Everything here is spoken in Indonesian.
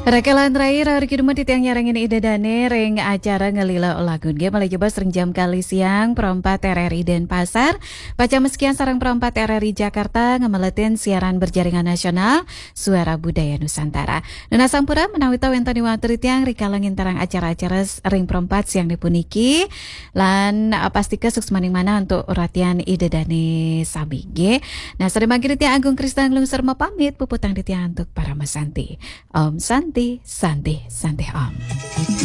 Rekalan terakhir hari kedua di tiang nyarangin ide dane ring acara ngelila lagun ge mulai coba sering jam kali siang perempat RRI Denpasar baca meskian sarang perempat RRI Jakarta ngemeletin siaran berjaringan nasional Suara Budaya Nusantara. Nuna Sampura menawi tau enten diwaturi tiang rikalangin tarang acara-acara ring perempat siang dipuniki lan pasti ke sukses maning mana untuk uratian ide dane sabige. Nah sering magiri tiang Agung Kristan Lungsur pamit puputang di tiang untuk para mesanti. Om Santi, Santi, Santi Om.